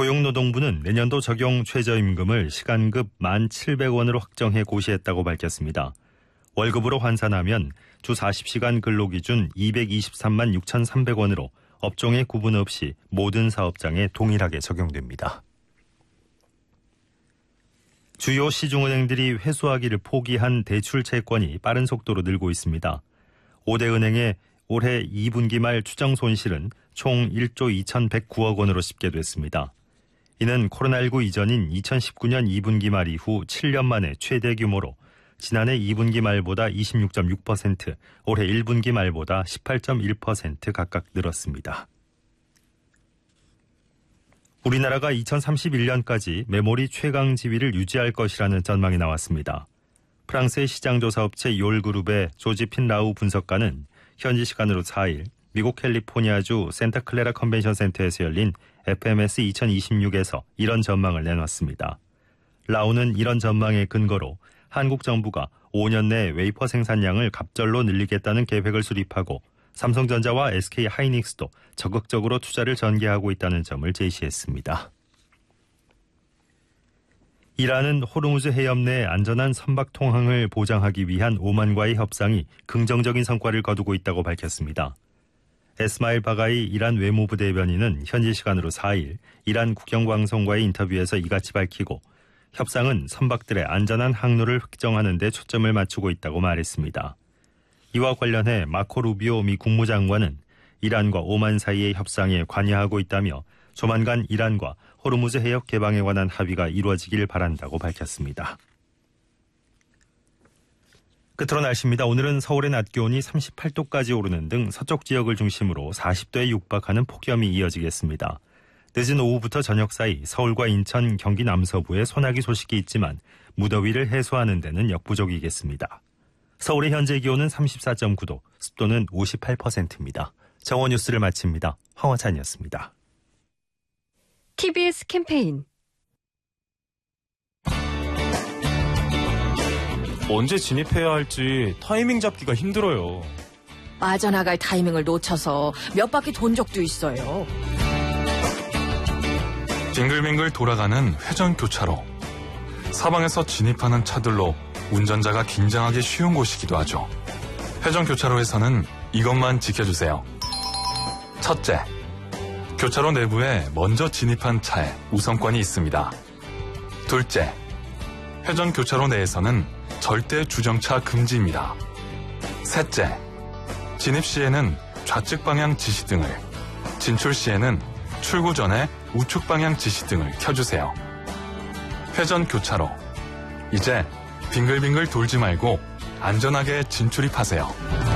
고용노동부는 내년도 적용 최저임금을 시간급 1,700원으로 확정해 고시했다고 밝혔습니다. 월급으로 환산하면 주 40시간 근로 기준 223만 6,300원으로 업종의 구분 없이 모든 사업장에 동일하게 적용됩니다. 주요 시중은행들이 회수하기를 포기한 대출 채권이 빠른 속도로 늘고 있습니다. 5대 은행의 올해 2분기 말 추정 손실은 총 1조 2,109억 원으로 집계됐습니다. 이는 코로나19 이전인 2019년 2분기 말 이후 7년 만에 최대 규모로 지난해 2분기 말보다 26.6%, 올해 1분기 말보다 18.1% 각각 늘었습니다. 우리나라가 2031년까지 메모리 최강 지위를 유지할 것이라는 전망이 나왔습니다. 프랑스의 시장조사업체 욜그룹의 조지핀 라우 분석가는 현지 시간으로 4일 미국 캘리포니아주 센타클레라 컨벤션 센터에서 열린 FMS 2026에서 이런 전망을 내놨습니다. 라우는 이런 전망의 근거로 한국 정부가 5년 내 웨이퍼 생산량을 갑절로 늘리겠다는 계획을 수립하고 삼성전자와 SK 하이닉스도 적극적으로 투자를 전개하고 있다는 점을 제시했습니다. 이란은 호르무즈 해협 내 안전한 선박 통항을 보장하기 위한 오만과의 협상이 긍정적인 성과를 거두고 있다고 밝혔습니다. 에스마일 바가이 이란 외무부 대변인은 현지 시간으로 4일 이란 국영방송과의 인터뷰에서 이같이 밝히고 협상은 선박들의 안전한 항로를 획정하는 데 초점을 맞추고 있다고 말했습니다. 이와 관련해 마코 루비오 미 국무장관은 이란과 오만 사이의 협상에 관여하고 있다며 조만간 이란과 호르무즈 해협 개방에 관한 합의가 이루어지길 바란다고 밝혔습니다. 끝으로 날씨입니다. 오늘은 서울의 낮 기온이 38도까지 오르는 등 서쪽 지역을 중심으로 40도에 육박하는 폭염이 이어지겠습니다. 늦은 오후부터 저녁 사이 서울과 인천, 경기 남서부에 소나기 소식이 있지만 무더위를 해소하는 데는 역부족이겠습니다. 서울의 현재 기온은 34.9도, 습도는 58%입니다. 정오 뉴스를 마칩니다. 황화찬이었습니다. TBS 캠페인 언제 진입해야 할지 타이밍 잡기가 힘들어요. 빠져나갈 타이밍을 놓쳐서 몇 바퀴 돈 적도 있어요. 빙글빙글 돌아가는 회전교차로. 사방에서 진입하는 차들로 운전자가 긴장하기 쉬운 곳이기도 하죠. 회전교차로에서는 이것만 지켜주세요. 첫째, 교차로 내부에 먼저 진입한 차에 우선권이 있습니다. 둘째, 회전교차로 내에서는 절대 주정차 금지입니다. 셋째, 진입 시에는 좌측 방향 지시등을, 진출 시에는 출구 전에 우측 방향 지시등을 켜주세요. 회전교차로. 이제 빙글빙글 돌지 말고 안전하게 진출입하세요.